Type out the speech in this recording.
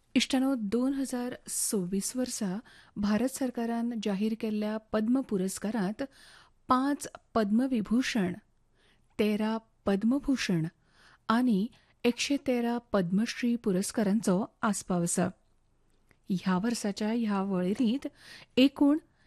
इश्टानो 2026 वर्सा भारत सरकारान जाहीर केल्ल्या पद्म पुरस्कारांत 5 पद्मविभूषण, 13 पद्मभूषण आनी 113 पद्मश्री पुरस्कारांचो आस्पाव आसा. ह्या वर्साच्या ह्या वळेरींत एकूण